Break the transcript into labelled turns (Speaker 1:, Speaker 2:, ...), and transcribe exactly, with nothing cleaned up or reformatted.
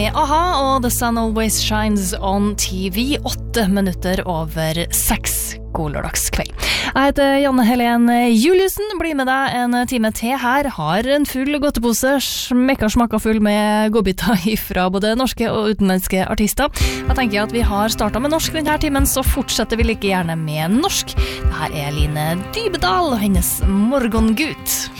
Speaker 1: Aha, og The Sun Always Shines on T V, åtte minutter over seks. God lørdagskveld. Jeg heter Janne Helen Juliussen, blir med deg en time til her, har en full godtepose, smekka smakka full med godbiter fra både norske og utenlandske artister. Jeg tenker at vi har startet med norsk denne timen, så fortsetter vi like gjerne med norsk. Dette er Line Dybedal og hennes Morgengut.